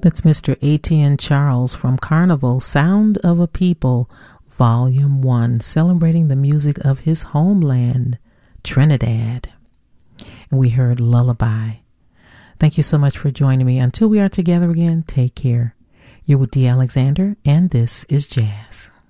That's Mr. Etienne Charles from Carnival, Sound of a People, Volume 1, celebrating the music of his homeland, Trinidad. And we heard Lullaby. Thank you so much for joining me. Until we are together again, take care. You're with D. Alexander, and this is Jazz.